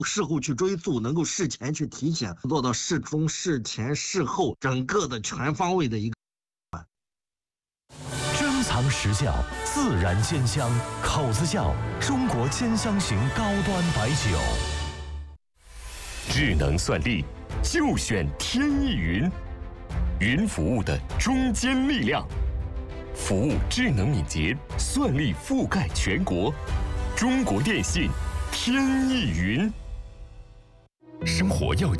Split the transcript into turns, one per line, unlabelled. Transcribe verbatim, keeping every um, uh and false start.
事后去追溯，能够事前去提醒，做到事中、事前、事后整个的全方位的一个。
珍藏实窖，自然鲜香，口子窖中国兼香型高端白酒。
智能算力就选天翼云，云服务的中坚力量，服务智能敏捷，算力覆盖全国。中国电信天翼云。
生活要